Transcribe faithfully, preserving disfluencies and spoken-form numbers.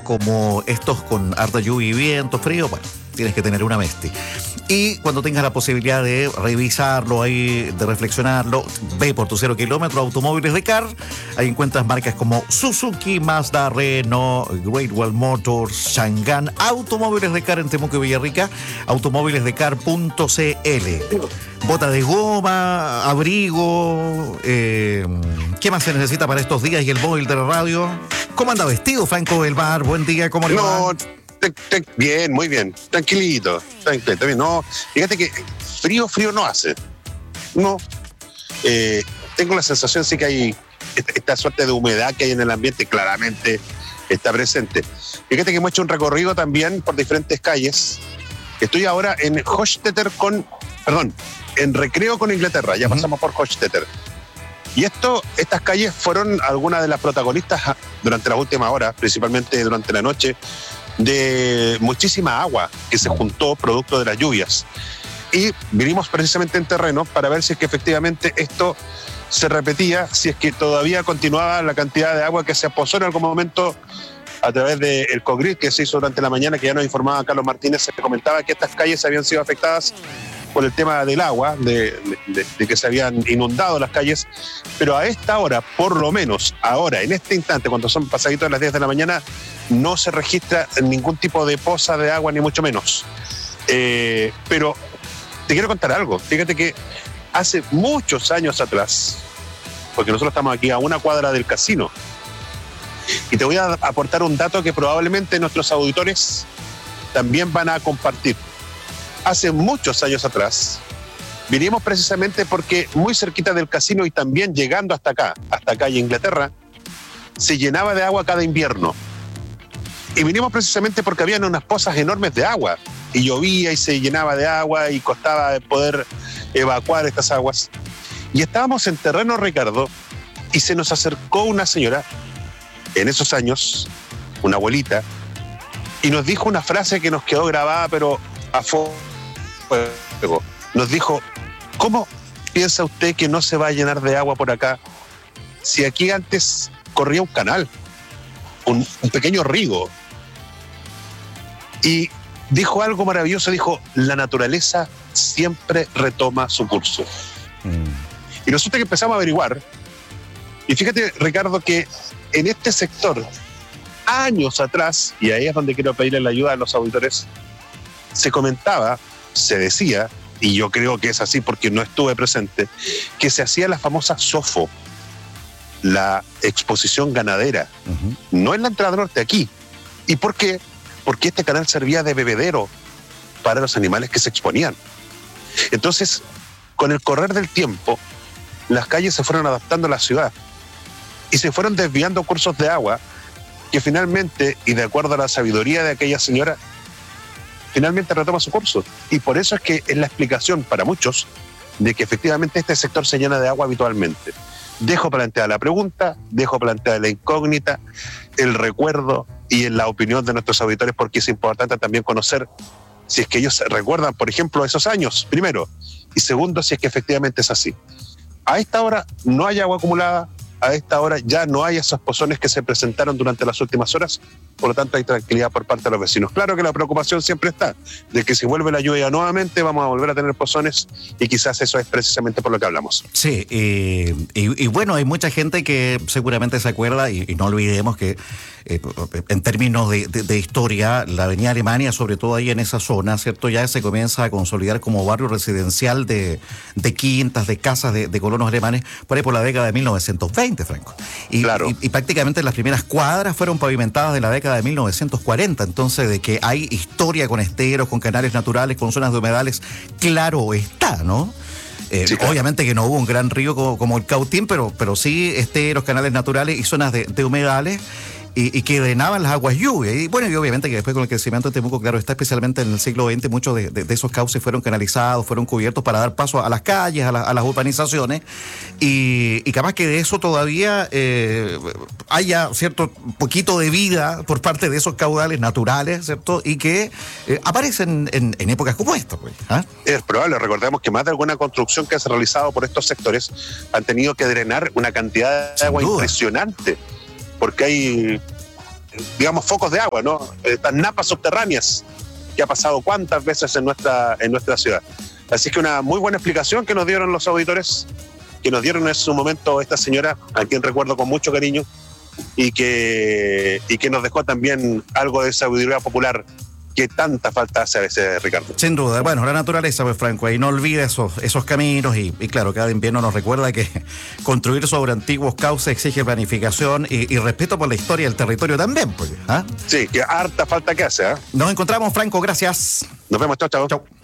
como estos con harta lluvia y viento, frío, bueno, tienes que tener una Mesti. Y cuando tengas la posibilidad de revisarlo ahí, de reflexionarlo, ve por tu cero kilómetro Automóviles de Car. Ahí encuentras marcas como Suzuki, Mazda, Renault, Great Wall Motors, Chang'an, Automóviles de Car en Temuco y Villarrica, automóviles de car punto c l. Bota de goma, abrigo, eh, ¿qué más se necesita para estos días? Y el móvil de la radio. ¿Cómo anda vestido, Franco del Bar? Buen día, ¿cómo le va? No, te, te, bien, muy bien, tranquilito, tranquilito. Bien. No, fíjate que frío, frío no hace. No. Eh, tengo la sensación, sí, que hay esta, esta suerte de humedad que hay en el ambiente, claramente está presente. Fíjate que hemos hecho un recorrido también por diferentes calles. Estoy ahora en Hochstetter con, perdón, en Recreo con Inglaterra, ya uh-huh. pasamos por Hochstetter. Y esto, estas calles fueron algunas de las protagonistas durante las últimas horas, principalmente durante la noche, de muchísima agua que se juntó producto de las lluvias. Y vinimos precisamente en terreno para ver si es que efectivamente esto se repetía, si es que todavía continuaba la cantidad de agua que se aposó en algún momento a través del COGRID que se hizo durante la mañana, que ya nos informaba Carlos Martínez, se comentaba que estas calles habían sido afectadas por el tema del agua, de, de, de que se habían inundado las calles, pero a esta hora, por lo menos ahora, en este instante, cuando son pasaditos de las diez de la mañana, no se registra ningún tipo de poza de agua, ni mucho menos. Eh, pero te quiero contar algo. Fíjate que hace muchos años atrás, porque nosotros estamos aquí a una cuadra del casino, y te voy a aportar un dato que probablemente nuestros auditores también van a compartir. Hace muchos años atrás, vinimos precisamente porque muy cerquita del casino y también llegando hasta acá, hasta acá en Inglaterra, se llenaba de agua cada invierno. Y vinimos precisamente porque habían unas pozas enormes de agua. Y llovía y se llenaba de agua y costaba poder evacuar estas aguas. Y estábamos en terreno, Ricardo, y se nos acercó una señora, en esos años, una abuelita, y nos dijo una frase que nos quedó grabada, pero a fuego. Nos dijo, ¿cómo piensa usted que no se va a llenar de agua por acá? Si aquí antes corría un canal, un, un pequeño río. Y dijo algo maravilloso, dijo, la naturaleza siempre retoma su curso. Mm. Y resulta que empezamos a averiguar, y fíjate, Ricardo, que en este sector, años atrás, y ahí es donde quiero pedirle la ayuda a los auditores, se comentaba, se decía, y yo creo que es así porque no estuve presente, que se hacía la famosa SOFO, la exposición ganadera, uh-huh. no en la entrada norte, aquí. ¿Y por qué? Porque este canal servía de bebedero para los animales que se exponían. Entonces, con el correr del tiempo, las calles se fueron adaptando a la ciudad y se fueron desviando cursos de agua que finalmente, y de acuerdo a la sabiduría de aquella señora, finalmente retoma su curso. Y por eso es que es la explicación para muchos de que efectivamente este sector se llena de agua habitualmente. Dejo planteada la pregunta, dejo planteada la incógnita, el recuerdo y en la opinión de nuestros auditores, porque es importante también conocer si es que ellos recuerdan, por ejemplo, esos años, primero, y segundo, si es que efectivamente es así. A esta hora no hay agua acumulada, a esta hora ya no hay esos pozones que se presentaron durante las últimas horas, por lo tanto hay tranquilidad por parte de los vecinos. Claro que la preocupación siempre está, de que si vuelve la lluvia nuevamente vamos a volver a tener pozones y quizás eso es precisamente por lo que hablamos. Sí, y, y, y bueno, hay mucha gente que seguramente se acuerda, y, y no olvidemos que eh, en términos de, de, de historia, la avenida Alemania, sobre todo ahí en esa zona, ¿cierto? Ya se comienza a consolidar como barrio residencial de, de quintas, de casas de, de colonos alemanes, por ahí por la década de mil novecientos veinte, Franco. Y, claro. y, y prácticamente las primeras cuadras fueron pavimentadas de la década de mil novecientos cuarenta, entonces de que hay historia con esteros, con canales naturales, con zonas de humedales, claro está, ¿no? Eh, sí, claro. Obviamente que no hubo un gran río como, como el Cautín, pero, pero sí esteros, canales naturales y zonas de, de humedales. Y, y que drenaban las aguas lluvias. Y bueno, y obviamente que después con el crecimiento de Temuco, claro, está especialmente en el siglo veinte, muchos de, de, de esos cauces fueron canalizados, fueron cubiertos para dar paso a las calles, a, la, a las urbanizaciones. Y, y capaz que de eso todavía eh, haya cierto poquito de vida por parte de esos caudales naturales, ¿cierto? Y que eh, aparecen en, en épocas como esta. Pues, ¿ah? Es probable, recordemos que más de alguna construcción que se ha realizado por estos sectores han tenido que drenar una cantidad de Sin agua duda. impresionante. Porque hay digamos, focos de agua, ¿no? Estas napas subterráneas que ha pasado cuántas veces en nuestra, en nuestra ciudad. Así que una muy buena explicación que nos dieron los auditores, que nos dieron en su momento esta señora, a quien recuerdo con mucho cariño, y que, y que nos dejó también algo de sabiduría popular que tanta falta hace a veces, Ricardo. Sin duda. Bueno, la naturaleza, pues, Franco, y no olvide esos, esos caminos y, y claro, cada invierno nos recuerda que construir sobre antiguos cauces exige planificación y, y respeto por la historia del territorio también, pues. ¿Ah? Sí, que harta falta que hace. ¿eh? Nos encontramos, Franco, gracias. Nos vemos, chao, chao. Chao.